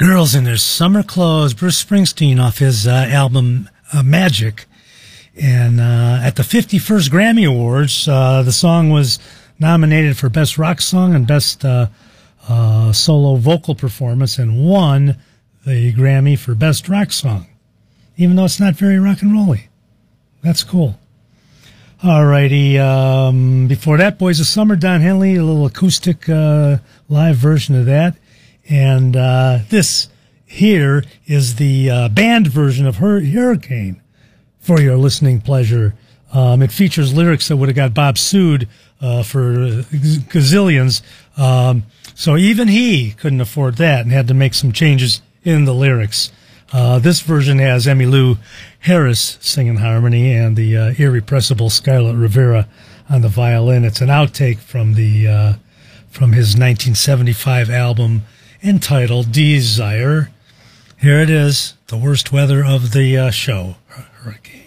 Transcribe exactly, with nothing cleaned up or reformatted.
Girls in Their Summer Clothes, Bruce Springsteen off his uh, album uh, Magic. And uh, at the fifty-first Grammy Awards, uh, the song was nominated for Best Rock Song and Best uh, uh, Solo Vocal Performance and won the Grammy for Best Rock Song, even though it's not very rock and rolly. That's cool. All righty. Um, before that, Boys of Summer, Don Henley, a little acoustic uh, live version of that. And uh, this here is the uh, band version of Hur- Hurricane for your listening pleasure. Um, it features lyrics that would have got Bob sued uh, for gazillions. Um, so even he couldn't afford that and had to make some changes in the lyrics. Uh, this version has Emmylou Harris singing harmony and the uh, irrepressible Scarlett Rivera on the violin. It's an outtake from the uh, from his nineteen seventy-five album entitled Desire. Here it is, the worst weather of the uh, show, Hurricane.